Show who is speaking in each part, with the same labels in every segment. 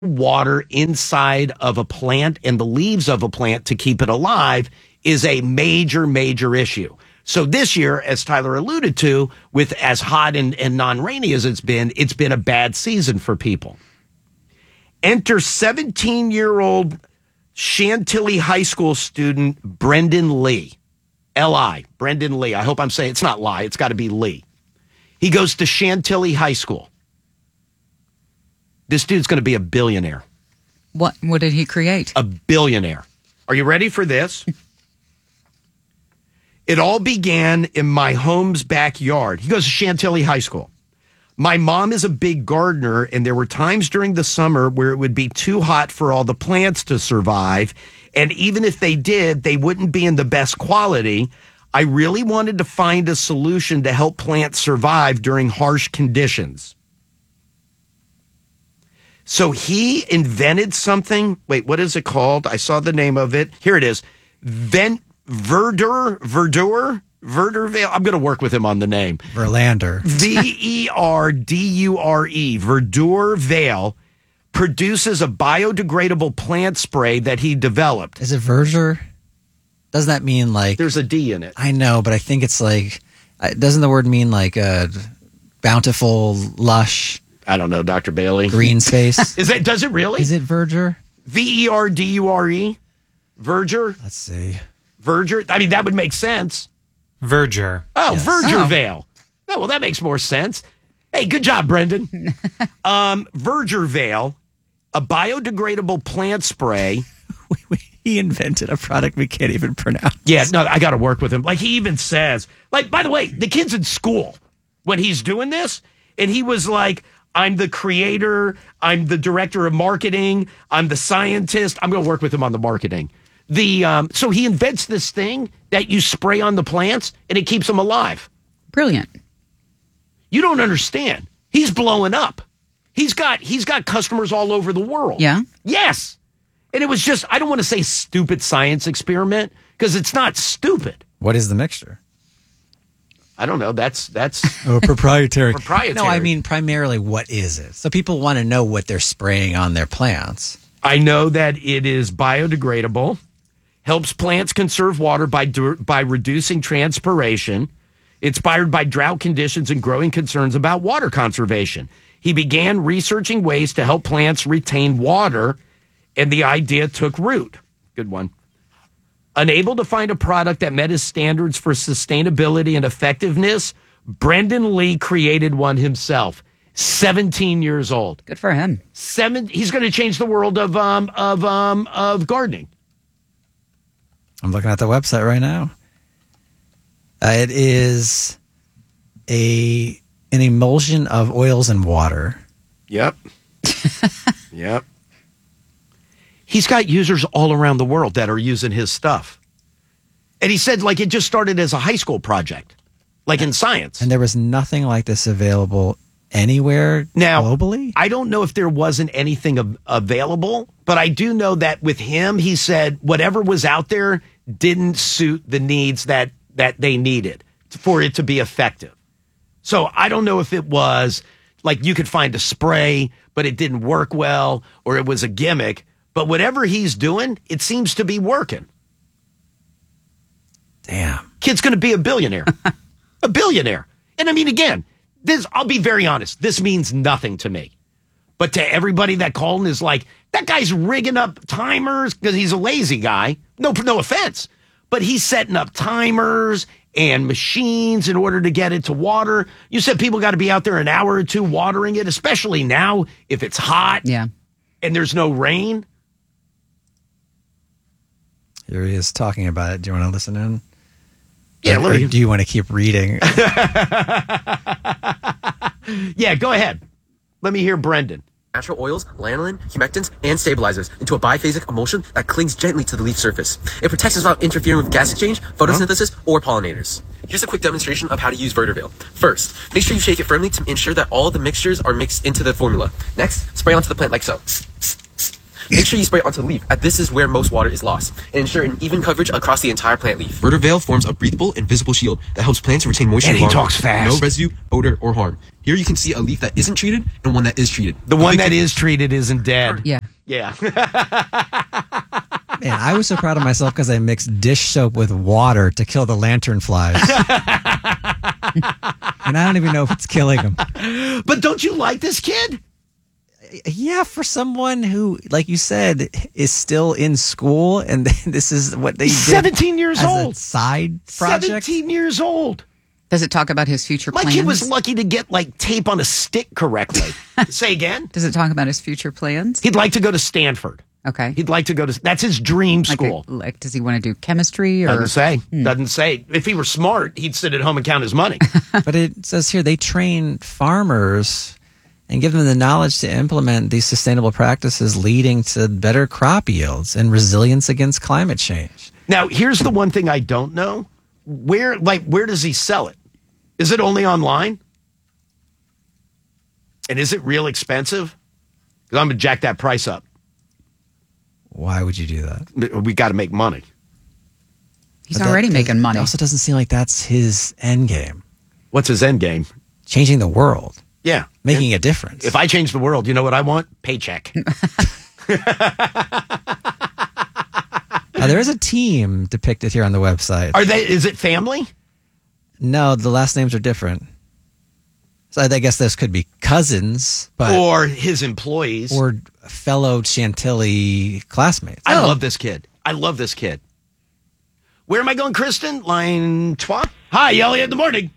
Speaker 1: water inside of a plant and the leaves of a plant to keep it alive is a major, major issue. So this year, as Tyler alluded to, with as hot and non-rainy as it's been a bad season for people. Enter 17-year-old Chantilly High School student Brendan Lee. L-I, Brendan Lee. I hope I'm saying it's not lie. It's got to be Lee. He goes to Chantilly High School. This dude's going to be a billionaire.
Speaker 2: What did he create?
Speaker 1: A billionaire. Are you ready for this? It all began in my home's backyard. He goes to Chantilly High School. My mom is a big gardener, and there were times during the summer where it would be too hot for all the plants to survive. And even if they did, they wouldn't be in the best quality. I really wanted to find a solution to help plants survive during harsh conditions. So he invented something. Wait, what is it called? I saw the name of it. Here it is. Verdure. I'm going to work with him on the name.
Speaker 3: Verlander.
Speaker 1: Verdure. Verdure Vale produces a biodegradable plant spray that he developed.
Speaker 3: Is it verdure? Doesn't that mean like...
Speaker 1: There's a D in it.
Speaker 3: I know, but I think it's like... Doesn't the word mean like a bountiful, lush...
Speaker 1: I don't know, Dr. Bailey.
Speaker 3: Green space?
Speaker 1: Does it really?
Speaker 3: Is it verdure?
Speaker 1: Verdure? Verdure?
Speaker 3: Let's see.
Speaker 1: Verdure? I mean, that would make sense.
Speaker 4: Verdure.
Speaker 1: Oh, yes. Verdure Vale. Oh, well, that makes more sense. Hey, good job, Brendan. Verdure Vale, a biodegradable plant spray.
Speaker 3: He invented a product we can't even pronounce.
Speaker 1: Yeah, no, I got to work with him. Like, he even says, like, by the way, the kid's in school when he's doing this, and he was like, I'm the creator, I'm the director of marketing, I'm the scientist. I'm going to work with him on the marketing. So he invents this thing that you spray on the plants, and it keeps them alive.
Speaker 2: Brilliant.
Speaker 1: You don't understand. He's blowing up. He's got customers all over the world.
Speaker 2: Yeah?
Speaker 1: Yes. And it was just, I don't want to say stupid science experiment, because it's not stupid.
Speaker 3: What is the mixture?
Speaker 1: I don't know. That's
Speaker 3: proprietary.
Speaker 1: Proprietary.
Speaker 3: No, I mean primarily what is it? So people want to know what they're spraying on their plants.
Speaker 1: I know that it is biodegradable, helps plants conserve water by reducing transpiration. It's inspired by drought conditions and growing concerns about water conservation. He began researching ways to help plants retain water, and the idea took root. Good one. Unable to find a product that met his standards for sustainability and effectiveness, Brendan Lee created one himself. 17 years old.
Speaker 2: Good for him.
Speaker 1: He's going to change the world of gardening.
Speaker 3: I'm looking at the website right now. It is an emulsion of oils and water.
Speaker 1: Yep. Yep. He's got users all around the world that are using his stuff. And he said, like, it just started as a high school project, like in science.
Speaker 3: And there was nothing like this available anywhere globally?
Speaker 1: I don't know if there wasn't anything available, but I do know that with him, he said whatever was out there didn't suit the needs that they needed for it to be effective. So I don't know if it was like you could find a spray, but it didn't work well, or it was a gimmick. But whatever he's doing, it seems to be working.
Speaker 3: Damn.
Speaker 1: Kid's going to be a billionaire. A billionaire. And I mean, again, I'll be very honest. This means nothing to me. But to everybody that called and is like, that guy's rigging up timers because he's a lazy guy. No offense. But he's setting up timers and machines in order to get it to water. You said people got to be out there an hour or two watering it, especially now if it's hot.
Speaker 2: Yeah.
Speaker 1: And there's no rain.
Speaker 3: Here he is talking about it. Do you want to listen in?
Speaker 1: Yeah.
Speaker 3: Or do you want to keep reading?
Speaker 1: Yeah, go ahead. Let me hear Brendan.
Speaker 5: Natural oils, lanolin, humectants, and stabilizers into a biphasic emulsion that clings gently to the leaf surface. It protects us without interfering with gas exchange, photosynthesis, or pollinators. Here's a quick demonstration of how to use Verdure Vale. First, make sure you shake it firmly to ensure that all the mixtures are mixed into the formula. Next, spray onto the plant like so. Make sure you spray it onto the leaf, as this is where most water is lost, and ensure an even coverage across the entire plant leaf. VertiVeil forms a breathable, invisible shield that helps plants retain moisture.
Speaker 1: And he
Speaker 5: longer.
Speaker 1: talks fast.
Speaker 5: No residue, odor, or harm. Here you can see a leaf that isn't treated and one that is treated.
Speaker 1: The one that is treated isn't dead.
Speaker 2: Yeah.
Speaker 1: Yeah.
Speaker 3: Man, I was so proud of myself because I mixed dish soap with water to kill the lantern flies. And I don't even know if it's killing them.
Speaker 1: But don't you like this kid?
Speaker 3: Yeah, for someone who, like you said, is still in school and this is what they did
Speaker 1: 17 years
Speaker 3: as
Speaker 1: old.
Speaker 3: a side project.
Speaker 1: 17 years old.
Speaker 2: Does it talk about his future
Speaker 1: My
Speaker 2: plans?
Speaker 1: kid was lucky to get like tape on a stick correctly. Say again?
Speaker 2: Does it talk about his future plans?
Speaker 1: He'd like to go to Stanford.
Speaker 2: Okay.
Speaker 1: He'd like to go to, that's his dream school.
Speaker 2: Like, does he want to do chemistry or?
Speaker 1: Doesn't say. Doesn't say. If he were smart, he'd sit at home and count his money.
Speaker 3: But it says here they train farmers and give them the knowledge to implement these sustainable practices, leading to better crop yields and resilience against climate change.
Speaker 1: Now, here's the one thing I don't know. Where does he sell it? Is it only online? And is it real expensive? Because I'm going to jack that price up.
Speaker 3: Why would you do that?
Speaker 1: We got to make money.
Speaker 2: He's
Speaker 3: But
Speaker 2: already
Speaker 3: that
Speaker 2: making money.
Speaker 3: It also doesn't seem like that's his end game.
Speaker 1: What's his end game?
Speaker 3: Changing the world,
Speaker 1: Yeah.
Speaker 3: making a difference.
Speaker 1: If I change the world, you know what I want? Paycheck.
Speaker 3: Now, there is a team depicted here on the website.
Speaker 1: Is it family?
Speaker 3: No, the last names are different. So I guess this could be cousins, but
Speaker 1: Or his employees?
Speaker 3: or fellow Chantilly classmates.
Speaker 1: I love this kid. I love this kid. Where am I going, Kristen? Line 12? Hi, Elliot. Good morning.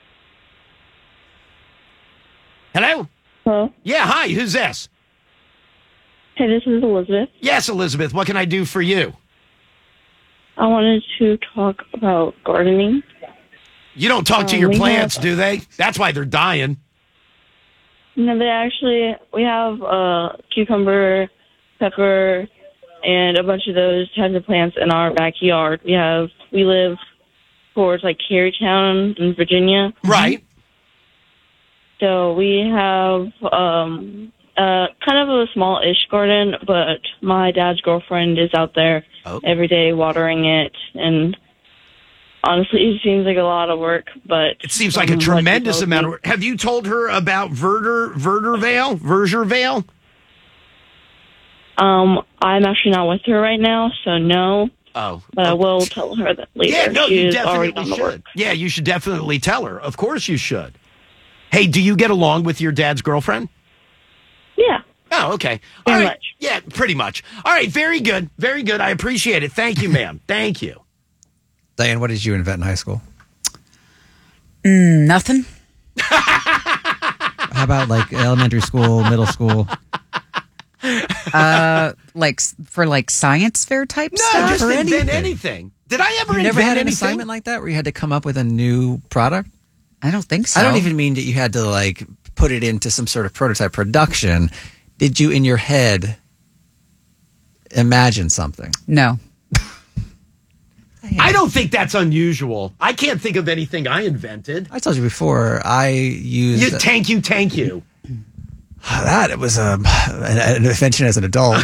Speaker 1: Hello?
Speaker 4: Hello.
Speaker 1: Yeah, hi. Who's this?
Speaker 4: Hey, this is Elizabeth.
Speaker 1: Yes, Elizabeth. What can I do for you?
Speaker 4: I wanted to talk about gardening.
Speaker 1: You don't talk to your
Speaker 4: we
Speaker 1: plants,
Speaker 4: have-
Speaker 1: do they? That's why they're dying.
Speaker 4: No, we have cucumber, pepper, and a bunch of those types of plants in our backyard. We live towards like Carytown in Virginia.
Speaker 1: Right.
Speaker 4: So we have kind of a small-ish garden, but my dad's girlfriend is out there every day watering it, and honestly, it seems like a lot of work, but
Speaker 1: It seems like a tremendous amount of work. Have you told her about Vergervale?
Speaker 4: I'm actually not with her right now, so no.
Speaker 1: Oh.
Speaker 4: But I will tell her that later.
Speaker 1: Yeah, no,
Speaker 4: She
Speaker 1: you
Speaker 4: is already
Speaker 1: definitely
Speaker 4: done the work.
Speaker 1: should. Yeah, you should definitely tell her. Of course you should. Hey, do you get along with your dad's girlfriend?
Speaker 4: Yeah.
Speaker 1: Oh, okay. All
Speaker 4: Very
Speaker 1: right.
Speaker 4: much.
Speaker 1: Yeah, pretty much. All right, very good. Very good. I appreciate it. Thank you, ma'am. Thank you.
Speaker 3: Diane, what did you invent in high school?
Speaker 2: Nothing.
Speaker 3: How about like elementary school, middle school?
Speaker 2: For science fair type
Speaker 1: No,
Speaker 2: stuff.
Speaker 1: just
Speaker 3: or
Speaker 1: invent
Speaker 3: anything.
Speaker 1: anything. Did I ever
Speaker 3: You
Speaker 1: invent
Speaker 3: never had an
Speaker 1: anything?
Speaker 3: assignment like that where you had to come up with a new product?
Speaker 2: I don't think so.
Speaker 3: I don't even mean that you had to like put it into some sort of prototype production. Did you in your head imagine something?
Speaker 2: No.
Speaker 1: I don't think that's unusual. I can't think of anything I invented.
Speaker 3: I told you before, I used
Speaker 1: Tank you.
Speaker 3: that. It was an invention as an adult.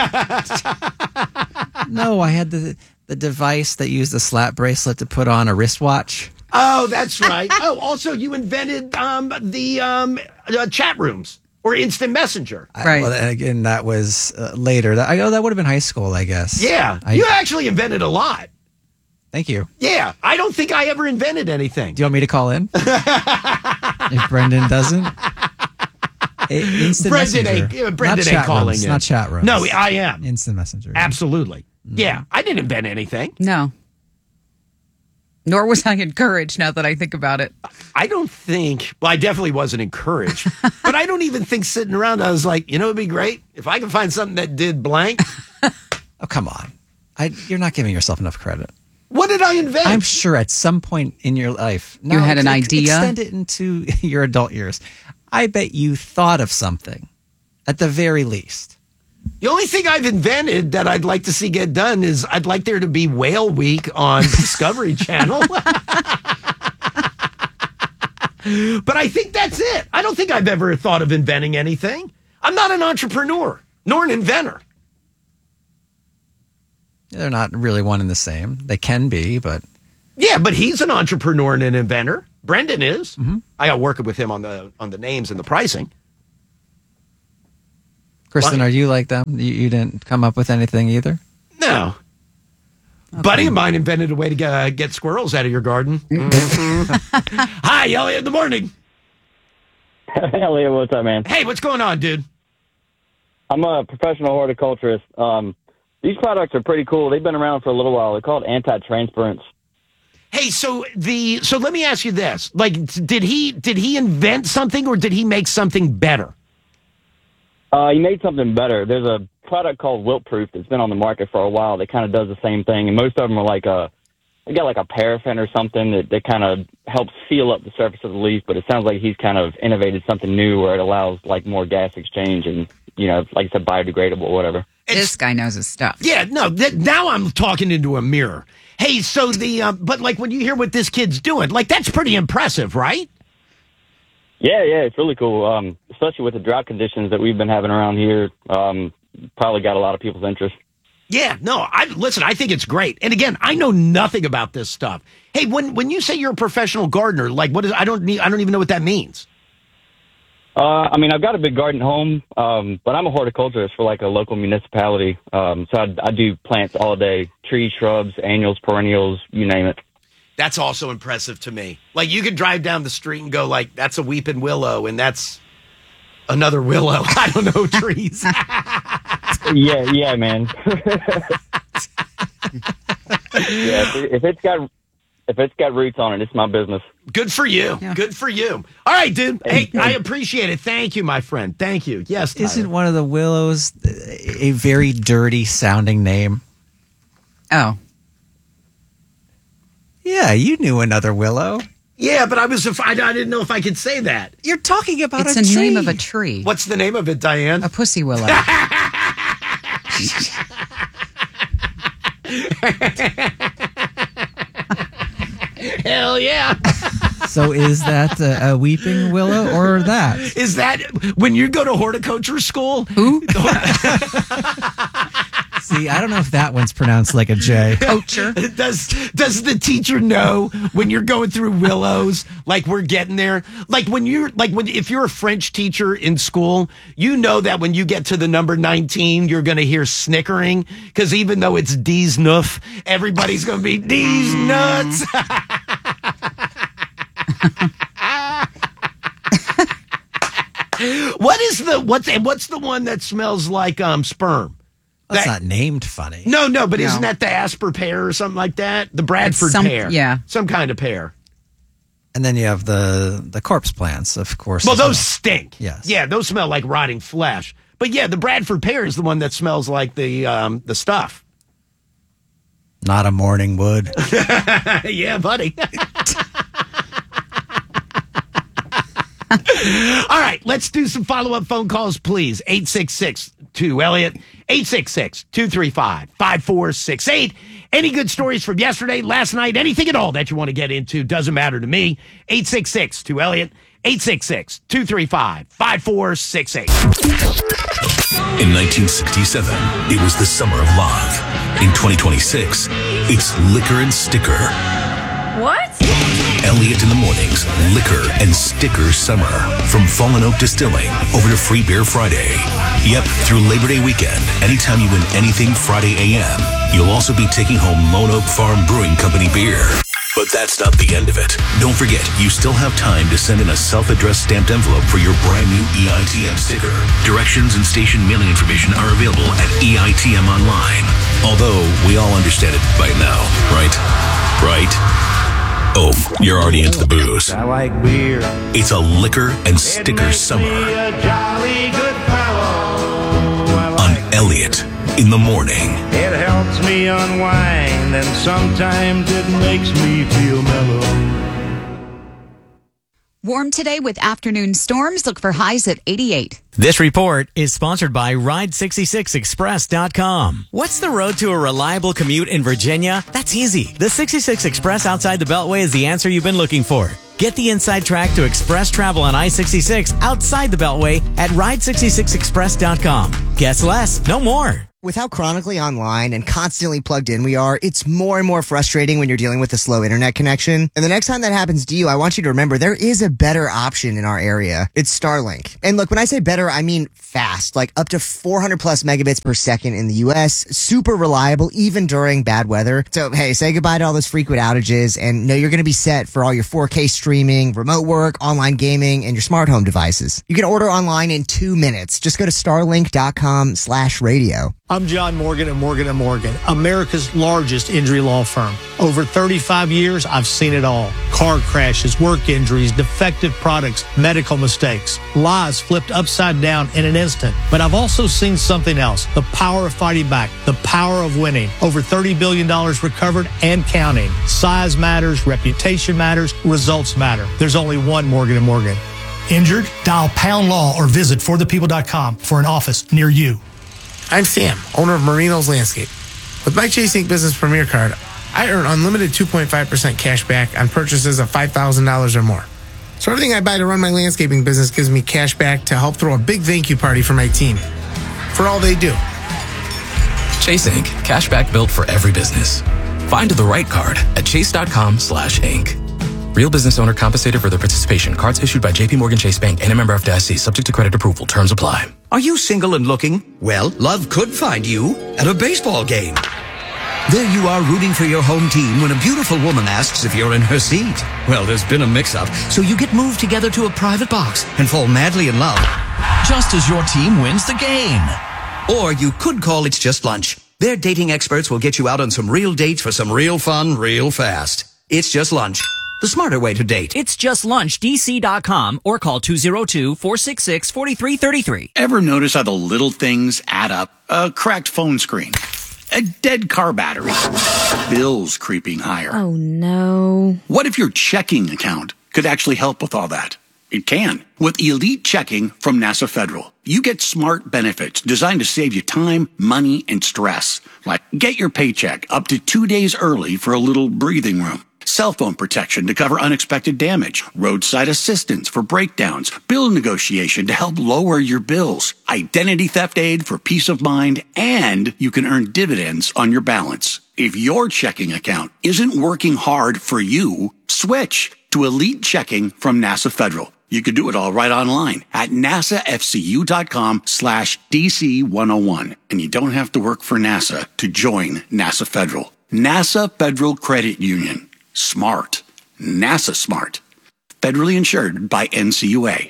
Speaker 3: No, I had the device that used the slap bracelet to put on a wristwatch.
Speaker 1: Oh, that's right. Oh, also you invented the chat rooms or instant messenger.
Speaker 2: Right.
Speaker 3: Well, and again, that was later. That would have been high school, I guess.
Speaker 1: Yeah, you actually invented a lot.
Speaker 3: Thank you.
Speaker 1: Yeah, I don't think I ever invented anything.
Speaker 3: Do you want me to call in? If Brendan doesn't? Instant
Speaker 1: Brendan
Speaker 3: messenger.
Speaker 1: ain't, Brendan
Speaker 3: Not
Speaker 1: ain't
Speaker 3: chat
Speaker 1: calling
Speaker 3: rooms,
Speaker 1: in.
Speaker 3: Not chat rooms.
Speaker 1: No, I am.
Speaker 3: Instant messenger.
Speaker 1: Absolutely. Yeah, I didn't invent anything.
Speaker 2: No. Nor was I encouraged now that I think about it.
Speaker 1: I don't think, well, I definitely wasn't encouraged, but I don't even think sitting around, I was like, you know, it'd be great if I could find something that did blank.
Speaker 3: Oh, come on. You're not giving yourself enough credit.
Speaker 1: What did I invent?
Speaker 3: I'm sure at some point in your life,
Speaker 2: You had an idea?
Speaker 3: Extend it into your adult years. I bet you thought of something, at the very least.
Speaker 1: The only thing I've invented that I'd like to see get done is I'd like there to be Whale Week on Discovery Channel. But I think that's it. I don't think I've ever thought of inventing anything. I'm not an entrepreneur, nor an inventor.
Speaker 3: They're not really one and the same. They can be, but
Speaker 1: Yeah, but he's an entrepreneur and an inventor. Brendan is. Mm-hmm. I got working with him on the names and the pricing.
Speaker 3: Kristen, are you like them? You didn't come up with anything either?
Speaker 1: No. Okay. Buddy of mine invented a way to get squirrels out of your garden. Mm-hmm. Hi, Elliot in the morning.
Speaker 6: Elliot, what's up, man?
Speaker 1: Hey, what's going on, dude?
Speaker 6: I'm a professional horticulturist. These products are pretty cool. They've been around for a little while. They're called anti-transparents.
Speaker 1: Hey, so let me ask you this. Like, did he invent something or did he make something better?
Speaker 6: He made something better. There's a product called Wilt-Proof that's been on the market for a while that kind of does the same thing, and most of them are they got like a paraffin or something that kind of helps seal up the surface of the leaf, but it sounds like he's kind of innovated something new where it allows like more gas exchange and, like I said, biodegradable or whatever.
Speaker 2: This guy knows his stuff.
Speaker 1: Yeah, no, now I'm talking into a mirror. Hey, so but like when you hear what this kid's doing, like that's pretty impressive, right?
Speaker 6: Yeah, it's really cool, especially with the drought conditions that we've been having around here. Probably got a lot of people's interest.
Speaker 1: Yeah, no, I think it's great. And again, I know nothing about this stuff. Hey, when you say you're a professional gardener, like what is I don't even know what that means.
Speaker 6: I've got a big garden at home, but I'm a horticulturist for like a local municipality. So I do plants all day, trees, shrubs, annuals, perennials, you name it.
Speaker 1: That's also impressive to me. Like you could drive down the street and go like, that's a weeping willow and that's another willow. I don't know, trees.
Speaker 6: yeah, man. If it's got roots on it, it's my business.
Speaker 1: Good for you. Yeah. Good for you. All right, dude. Hey, I appreciate it. Thank you, my friend. Thank you. Yes, Tyler.
Speaker 3: Isn't one of the willows a very dirty sounding name?
Speaker 2: Oh.
Speaker 3: Yeah, you knew another willow.
Speaker 1: Yeah, but I didn't know if I could say that.
Speaker 3: You're talking about
Speaker 2: it's
Speaker 3: a tree.
Speaker 2: It's the name of a tree.
Speaker 1: What's the name of it, Diane?
Speaker 2: A pussy willow.
Speaker 1: Hell yeah.
Speaker 3: So is that a weeping willow or that?
Speaker 1: Is that when you go to horticulture school?
Speaker 2: Who?
Speaker 3: See, I don't know if that one's pronounced like a J.
Speaker 2: Culture.
Speaker 1: Does the teacher know when you're going through willows, like we're getting there? If you're a French teacher in school, you know that when you get to the number 19, you're going to hear snickering because even though it's D's nuff, everybody's going to be D's nuts. What's the one that smells like sperm?
Speaker 3: That's not named funny.
Speaker 1: No, but isn't that the Asper pear or something like that? The Bradford pear.
Speaker 2: Yeah.
Speaker 1: Some kind of pear.
Speaker 3: And then you have the corpse plants, of course.
Speaker 1: Well, those stink.
Speaker 3: Yes.
Speaker 1: Yeah, those smell like rotting flesh. But yeah, the Bradford pear is the one that smells like the stuff.
Speaker 3: Not a morning wood.
Speaker 1: Yeah, buddy. All right, let's do some follow-up phone calls, please. 866-2-ELLIOT, 866-235-5468. Any good stories from yesterday, last night, anything at all that you want to get into, doesn't matter to me. 866-2-ELLIOT, 866-235-5468.
Speaker 7: In 1967, it was the summer of love. In 2026, it's liquor and sticker.
Speaker 8: What?
Speaker 7: Elliot in the Morning's Liquor and Sticker Summer. From Fallen Oak Distilling over to Free Beer Friday. Yep, through Labor Day weekend, anytime you win anything Friday AM, you'll also be taking home Lone Oak Farm Brewing Company beer. But that's not the end of it. Don't forget, you still have time to send in a self-addressed stamped envelope for your brand new EITM sticker. Directions and station mailing information are available at EITM Online. Although, we all understand it by now, right? Right? Oh, you're already into the booze.
Speaker 9: I like beer.
Speaker 7: It's a liquor and sticker summer. On Elliot in the Morning.
Speaker 9: It helps me unwind, and sometimes it makes me feel mellow.
Speaker 10: Warm today with afternoon storms. Look for highs at 88.
Speaker 11: This report is sponsored by Ride66Express.com. What's the road to a reliable commute in Virginia? That's easy. The 66 Express outside the Beltway is the answer you've been looking for. Get the inside track to express travel on I-66 outside the Beltway at Ride66Express.com. Guess less, no more.
Speaker 8: With how chronically online and constantly plugged in we are, it's more and more frustrating when you're dealing with a slow internet connection. And the next time that happens to you, I want you to remember there is a better option in our area. It's Starlink. And look, when I say better, I mean fast, like up to 400 plus megabits per second in the US, super reliable even during bad weather. So hey, say goodbye to all those frequent outages and know you're going to be set for all your 4K streaming, remote work, online gaming, and your smart home devices. You can order online in 2 minutes. Just go to starlink.com/radio.
Speaker 12: I'm John Morgan at Morgan & Morgan, America's largest injury law firm. Over 35 years, I've seen it all. Car crashes, work injuries, defective products, medical mistakes, lives flipped upside down in an instant. But I've also seen something else, the power of fighting back, the power of winning. Over $30 billion recovered and counting. Size matters, reputation matters, results matter. There's only one Morgan & Morgan.
Speaker 13: Injured? Dial Pound Law or visit forthepeople.com for an office near you.
Speaker 14: I'm Sam, owner of Marino's Landscape. With my Chase Ink Business Premier Card, I earn unlimited 2.5% cash back on purchases of $5,000 or more. So everything I buy to run my landscaping business gives me cash back to help throw a big thank you party for my team. For all they do.
Speaker 15: Chase Ink. Cash back built for every business. Find the right card at chase.com/ink. Real business owner compensated for their participation. Cards issued by J.P. Morgan Chase Bank and a member FDIC. Subject to credit approval. Terms apply.
Speaker 16: Are you single and looking? Well, love could find you at a baseball game. There you are rooting for your home team when a beautiful woman asks if you're in her seat. Well, there's been a mix-up, so you get moved together to a private box and fall madly in love. Just as your team wins the game. Or you could call It's Just Lunch. Their dating experts will get you out on some real dates for some real fun, real fast. It's Just Lunch. The smarter way to date.
Speaker 17: It's just lunchdc.com or call 202-466-4333.
Speaker 18: Ever notice how the little things add up? A cracked phone screen, a dead car battery, bills creeping higher.
Speaker 19: Oh, no.
Speaker 18: What if your checking account could actually help with all that? It can. With Elite Checking from NASA Federal, you get smart benefits designed to save you time, money, and stress. Like get your paycheck up to 2 days early for a little breathing room. Cell phone protection to cover unexpected damage, roadside assistance for breakdowns, bill negotiation to help lower your bills, identity theft aid for peace of mind, and you can earn dividends on your balance. If your checking account isn't working hard for you, switch to Elite Checking from NASA Federal. You can do it all right online at nasafcu.com/DC101. And you don't have to work for NASA to join NASA Federal. NASA Federal Credit Union. Smart. NASA smart. Federally insured by NCUA.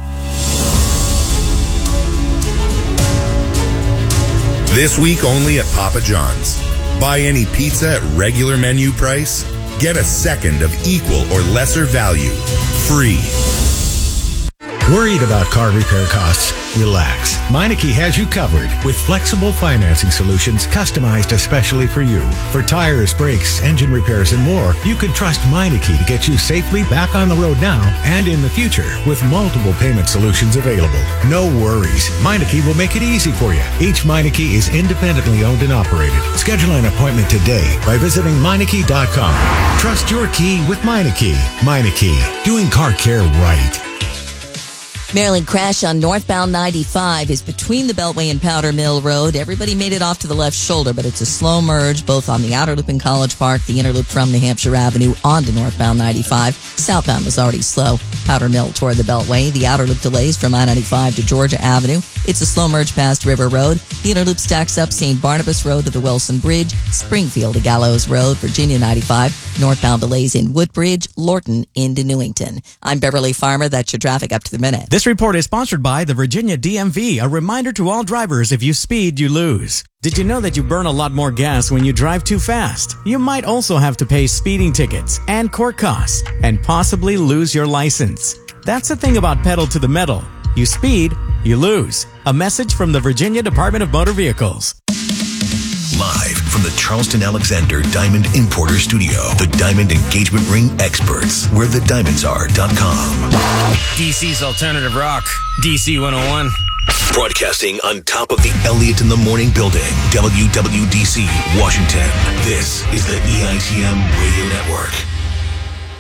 Speaker 20: This week only at Papa John's. Buy any pizza at regular menu price. Get a second of equal or lesser value. Free.
Speaker 21: Worried about car repair costs? Relax. Meineke has you covered with flexible financing solutions customized especially for you. For tires, brakes, engine repairs, and more, you can trust Meineke to get you safely back on the road now and in the future with multiple payment solutions available. No worries. Meineke will make it easy for you. Each Meineke is independently owned and operated. Schedule an appointment today by visiting Meineke.com. Trust your key with Meineke. Meineke, doing car care right.
Speaker 22: Maryland crash on northbound 95 is between the Beltway and Powder Mill Road. Everybody made it off to the left shoulder, but it's a slow merge both on the outer loop in College Park, the inner loop from New Hampshire Avenue onto northbound 95. Southbound was already slow. Powder Mill toward the Beltway. The outer loop delays from I-95 to Georgia Avenue. It's a slow merge past River Road. The inner loop stacks up St. Barnabas Road to the Wilson Bridge, Springfield to Gallows Road, Virginia 95. Northbound delays in Woodbridge, Lorton into Newington. I'm Beverly Farmer. That's your traffic up to the minute.
Speaker 11: This report is sponsored by the Virginia DMV, a reminder to all drivers, if you speed, you lose. Did you know that you burn a lot more gas when you drive too fast? You might also have to pay speeding tickets and court costs and possibly lose your license. That's the thing about pedal to the metal. You speed, you lose. A message from the Virginia Department of Motor Vehicles.
Speaker 7: Live from the Charleston Alexander Diamond Importer Studio, the Diamond Engagement Ring experts, where the diamonds are.com.
Speaker 23: DC's Alternative Rock, DC 101.
Speaker 7: Broadcasting on top of the Elliott in the Morning building, WWDC, Washington. This is the EITM Radio Network.